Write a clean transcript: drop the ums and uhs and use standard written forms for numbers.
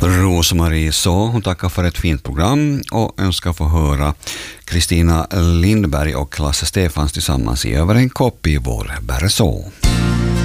Rosmarie så hon tackar för ett fint program och önskar få höra Kristina Lindberg och Klasse Stefans tillsammans i Över en kopp i vår Bärså.